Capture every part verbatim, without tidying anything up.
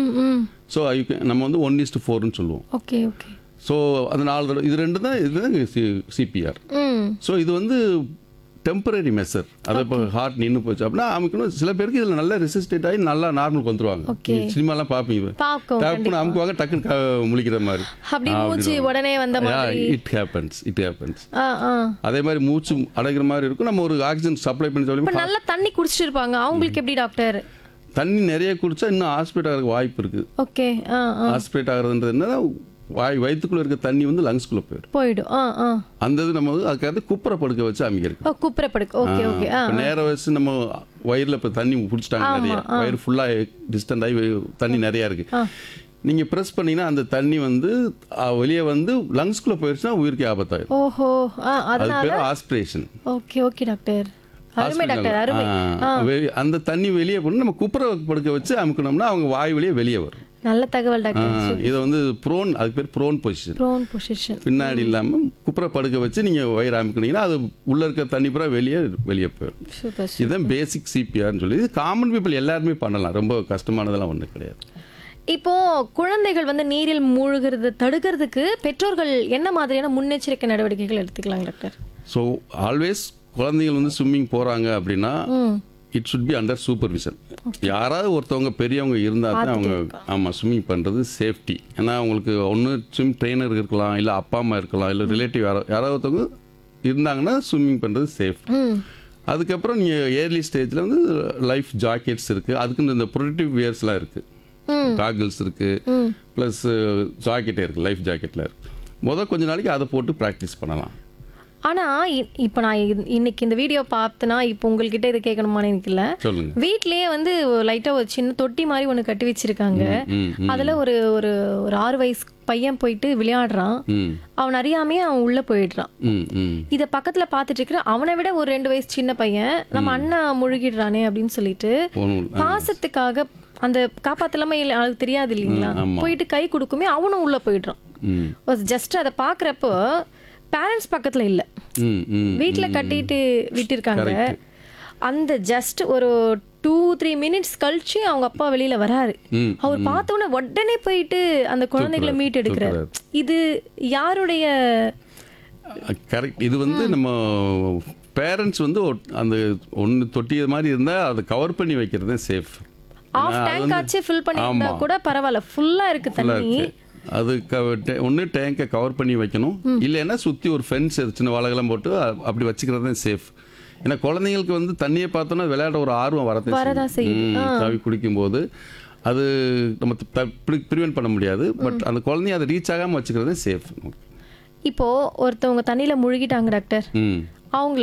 ம் ம் ஸோ நம்ம வந்து ஒன் இஸ்டு ஃபோர்னு சொல்லுவோம். Okay okay. ஸோ அது நாலு தடவை இது ரெண்டு தான் இதுதான் சி சிபிஆர். ம் ஸோ இது வந்து டெம்பரரி மெஷர். அதை இப்போ ஹார்ட் நின்று போச்சு அப்படின்னா அமுக்கணும். சில பேருக்கு இதில் நல்லா ரெசிஸ்டேட் ஆகி நல்லா நார்மலுக்கு வந்துருவாங்க. Okay. சினிமாலாம் பார்ப்பீங்க, பாக்கும் டக்குன்னு அமுக்குவாங்க, டக்குன்னு க- முழிக்கிற மாதிரி. அப்படி மூச்சு உடனே வந்த மாதிரி. இட் ஹேப்பன்ஸ் இட் ஹேப்பன்ஸ் ஆ ஆ. அதே மாதிரி மூச்சு அடைக்கிற மாதிரி இருக்கும். நம்ம ஒரு ஆக்சிஜன் சப்ளை பண்ணி இப்ப சொல்லி நல்லா தண்ணி குடிச்சிட்டு இருப்பாங்க, அவங்களுக்கு எப்படி டாக்டர்? தண்ணி நிறைய குடிச்சா இன்னும் ஹாஸ்பிட்டல் ஆகிறதுக்கு வாய்ப்பு இருக்குது. ஓகே. ஆ ஆ. ஹாஸ்பிட்டல் ஆகிறதுன்றது என்னன்னா வாய் வயிற்றுக்குள்ளே இருக்க தண்ணி வந்து லங்ஸ்குள்ளே போயிடும். போயிடும். ஆ ஆ. அந்த இது நம்ம வந்து அதுக்காக குப்புற படுக்க வச்சு அமைக்கிறது. ஓ குப்புற படுக்க. Okay okay. ஆ இப்போ நேர வச்சு நம்ம வயிறில் இப்போ தண்ணி குடிச்சிட்டாங்க நிறைய, வயிறு ஃபுல்லாக டிஸ்டன்ட் ஆகி தண்ணி நிறையா இருக்குது. நீங்கள் ப்ரெஸ் பண்ணீங்கன்னா அந்த தண்ணி வந்து அஹ், வெளியே வந்து லங்ஸ்குள்ளே போயிடுச்சுன்னா உயிருக்கு ஆபத்தாயிடும். ஓஹோ. ஆ அது அதனால. பேர் ஆஸ்பிரேஷன். Okay okay doctor. அருமை டாக்டர் அருமை. அந்த தண்ணி வெளியே போட்டு நம்ம குப்புற படுக்க வச்சு அமுக்கணும்னா அவங்க வாய் வெளியே வெளியே வரும். நல்ல தகவல் டாக்டர். இதை வந்து ப்ரோன், அதுக்கு பேர் ப்ரோன் பொசிஷன். Prone position. பின்னாடி இல்லாமல் குப்புற படுக்க வச்சு நீங்கள் வயிறு அமுக்குனீங்கன்னா அது உள்ளே இருக்க தண்ணி பூரா வெளியே வெளியே போயிடும். சூப்பர். இதுதான் பேசிக் சிபிஆர்னு சொல்லி இது காமன் பீப்புள் எல்லாருமே பண்ணலாம். ரொம்ப கஷ்டமானதெல்லாம் ஒன்றும் கிடையாது. இப்போ குழந்தைகள் வந்து நீரில் மூழ்கிறது தடுக்கிறதுக்கு பெற்றோர்கள் என்ன மாதிரியான முன்னெச்சரிக்கை நடவடிக்கைகள் எடுத்துக்கலாம் டாக்டர்? ஸோ ஆல்வேஸ் குழந்தைகள் வந்து ஸ்விம்மிங் போகிறாங்க அப்படின்னா it should be under supervision. யாராவது ஒருத்தவங்க பெரியவங்க இருந்தால் தான் அவங்க ஆமாம் ஸ்விம்மிங் பண்ணுறது சேஃப்டி. ஏன்னா அவங்களுக்கு ஒன்று ஸ்விம் ட்ரெயினர் இருக்கலாம், இல்லை அப்பா அம்மா இருக்கலாம், இல்லை ரிலேட்டிவ் யாரோ யாராவது ஒருத்தவங்க இருந்தாங்கன்னா ஸ்விம்மிங் பண்ணுறது சேஃப். அதுக்கப்புறம் நீங்கள் ஏர்லி ஸ்டேஜில் வந்து லைஃப் ஜாக்கெட்ஸ் இருக்குது, அதுக்குன்னு இந்த ப்ரொடக்டிவ் வியர்ஸ்லாம் இருக்குது, காகிள்ஸ் இருக்குது, ப்ளஸ் ஜாக்கெட்டே இருக்குது, லைஃப் ஜாக்கெட்டில் இருக்குது. முதல் கொஞ்ச நாளைக்கு அதை போட்டு ப்ராக்டிஸ் பண்ணலாம். ஆனா இ- இப்போ நான் இ- இன்னைக்கு இந்த வீடியோ பார்த்தனா இப்போ உங்ககிட்ட இதை கேட்கணுமான்னு எனக்கு இல்லை. சொல்லுங்க. வீட்லயே வந்து லைட்டா ஒரு சின்ன தொட்டி மாதிரி ஒன்று கட்டி வச்சிருக்காங்க. ம், ம், அதுல ஒரு ஒரு ஒரு ஆறு வயசு பையன் போயிட்டு விளையாடுறான். ம், அவன் அறியாமையே அவன் உள்ள போயிடுறான். ம், ம். இத பக்கத்துல பாத்துட்டு இருக்கிற அவனை விட ஒரு ரெண்டு வயசு சின்ன பையன் நம்ம அண்ணன் முழுகிடுறானே அப்படின்னு சொல்லிட்டு ஒண்ணும் இல்ல. பாசத்துக்காக அந்த காப்பாத்தலாமே இல்லை அவனுக்கு தெரியாது இல்லைங்களா, ஆமா. போயிட்டு கை கொடுக்குமே அவனும் உள்ள போயிடுறான். ம், ஜஸ்ட் அதை பாக்குறப்போ பேரண்ட்ஸ் பக்கத்துல இல்ல, ம், ம். வீட்ல கட்டிட்டு விட்டிருக்காங்க. அந்த ஜஸ்ட் ஒரு டூ த்ரீ மினிட்ஸ் கழிச்சு அவங்க அப்பா வெளியில வராரு. ம், அவர் பார்த்த உடனே உடனே போயிட்டு அந்த குழந்தைகளை மீட் எடுக்கிறாரு. இது யாருடைய? கரெக்ட். இது வந்து நம்ம பேரண்ட்ஸ் வந்து ஒட்- அந்த ஒன்று தொட்டிய மாதிரி இருந்தால் அதை கவர் பண்ணி வைக்கிறது சேஃப். ஆஃப் டேங்க் ஆச்சு ஃபில் பண்ணியிருந்தா கூட பரவாயில்ல, ஃபுல்லா இருக்கு தண்ணி. அது ஒன்று டேங்கை கவர் பண்ணி வைக்கணும், இல்லைன்னா சுற்றி ஒரு ஃபென்ஸ் சின்ன வாழைகள்லாம் போட்டு அ- அப்படி வச்சுக்கிறது தான் சேஃப். ஏன்னா குழந்தைங்களுக்கு வந்து தண்ணியை பார்த்தோன்னா விளையாட ஒரு ஆர்வம் வரதான் வரதான் செய்யுது. செய்யும். ம், தவி குடிக்கும்போது அது நம்ம ப்ரிவென்ட் பண்ண முடியாது. பட் அந்த குழந்தைய அதை ரீச் ஆகாமல் வச்சுக்கிறது சேஃப். இப்போ ஒருத்தவங்க தண்ணியில முழுகிட்டாங்க டாக்டர், ம் அவங்கள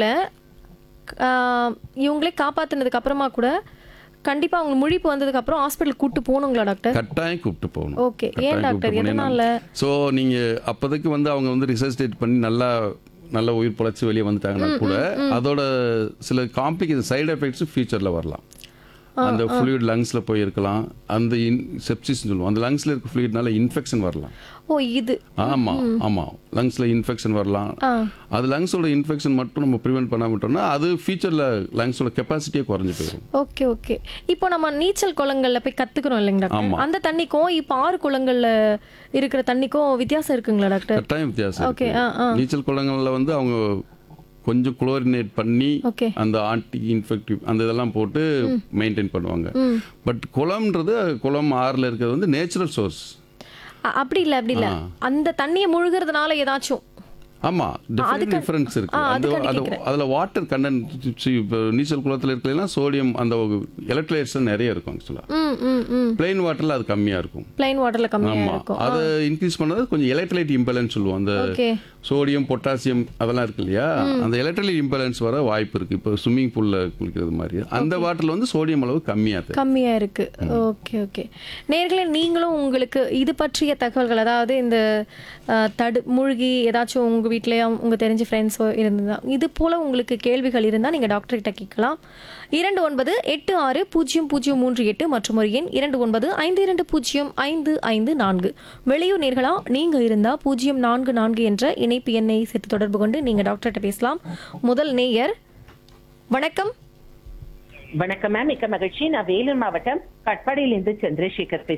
ஆஹ், இவங்களே காப்பாத்துனதுக்கு அப்புறமா கூட கண்டிப்பா அவங்க முழிப்பு வந்ததுக்கு அப்புறம் ஹாஸ்பிட்டல் கூட்டு போகணுங்களா டாக்டர்? கட்டாயம் கூப்பிட்டு போகணும். ஓகே. ஏன் டாக்டர், எதனால? ஸோ நீங்கள் அப்போதைக்கு வந்து அவங்க வந்து ரிசர்ச்டேட் பண்ணி நல்லா நல்ல உயிர் பொழைச்சி வெளியே வந்துட்டாங்கன்னா கூட அதோட சில காம்ப்ளிகேஷன் சைடு எஃபெக்ட்ஸ் ஃபியூச்சரில் வரலாம். அந்த ஃப்ளூயிட் லங்ஸில் போயிருக்கலாம், அந்த இன் செப்சிஸ் சொல்லுவோம், அந்த லங்ஸில் இருக்க ஃப்ளூயிட்னால இன்ஃபெக்ஷன் வரலாம். ஓ இது. ஆமாம் ஆமாம் லங்ஸில் இன்ஃபெக்ஷன் வரலாம். ஆ. அது லங்ஸோட இன்ஃபெக்ஷன் மட்டும் நம்ம ப்ரிவென்ட் பண்ணாமட்டோம்னா அது ஃபியூச்சரில் லங்ஸோட கெப்பாசிட்டியே குறைஞ்சி போயிடும். Okay okay. இப்போ நம்ம நீச்சல் குளங்கள்ல போய் கத்துக்கிறோம் இல்லைங்க டாக்டர், அந்த தண்ணிக்கும் இப்போ ஆறு குளங்கள்ல இருக்கிற தண்ணிக்கும் வித்தியாசம் இருக்குங்களா டாக்டர்? கட்டாயம் வித்தியாசம் ஓகே. இருக்கு. ஆ ஆ. நீச்சல் குளங்களில் வந்து அவங்க கொஞ்சம் குளோரினேட் பண்ணி ஓகே. அந்த ஆன்டி இன்ஃபெக்டிவ் அந்த இதெல்லாம் போட்டு மெயின்டைன் பண்ணுவாங்க. பட் குளம்ன்றது குளம் ஆறுல இருக்கிறது வந்து நேச்சுரல் சோர்ஸ். அ- அப்படி இல்ல அப்படி இல்ல அந்த தண்ணியை முழுகிறதுனால ஏதாச்சும்? ஆமா, டெஃபினட் டிஃபரன்ஸ் இருக்கு. அந்த அது அதுல வாட்டர் கண்டென்ட் இப்போ நீச்சல் குளத்தில் இருக்கலாம் சோடியம் அந்த எலக்ட்ரோலைட்ஸ் நிறைய இருக்கும். ஆக்சுவலாக ம் ம் ம். பிளெயின் வாட்டர்ல அது கம்மியா இருக்கும். பிளைன் வாட்டர்ல கம்மியா ஆமா, இருக்கும். அதை இன்க்ரீஸ் பண்ணது கொஞ்சம் எலக்ட்ரோலைட் இம்பேலன்ஸ் சொல்லுவோம். அந்த ஓகே. சோடியம் பொட்டாசியம் அதெல்லாம் இருக்கு இல்லையா, அந்த எலக்ட்ரோலைட் இம்பேலன்ஸ் வர வாய்ப்பு இருக்கு. இப்போ ஸ்விம்மிங் பூல்ல குளிக்கிறது மாதிரி அந்த வாட்டர்ல வந்து சோடியம் அளவு கம்மியா இருக்கு. கம்மியா இருக்கு. Okay okay. நேர்களே, நீங்களும் உங்களுக்கு இது பற்றிய தகவல்கள், அதாவது இந்த அஹ், தடு மூழ்கி ஏதாச்சும் உங்க வீட்லயோ உங்க தெரிஞ்ச ஃப்ரெண்ட்ஸோ இருந்தா இது போல உங்களுக்கு கேள்விகள் இருந்தால் நீங்க டாக்டர் கிட்ட கேட்கலாம். இரண்டு ஒன்பது எட்டு ஆறு பூஜ்ஜியம் பூஜ்ஜியம் மூன்று எட்டு மற்றும் ஒரு எண் இரண்டு ஒன்பது ஐந்து இரண்டு பூஜ்ஜியம் ஐந்து ஐந்து நான்கு. வெளியூர் நேர்களா நீங்க இருந்தா பூஜ்ஜியம் நான்கு நான்கு என்ற இணைப்பு எண்ணை சேர்த்து தொடர்பு கொண்டு நீங்க டாக்டர்கிட்ட பேசலாம். முதல் நேயர் வணக்கம். வணக்கம் மேம், மிக்க மகிழ்ச்சி. நான் வேலூர் மாவட்டம் கட்பாடியிலிருந்து சந்திரசேகர் பேசுறேன்.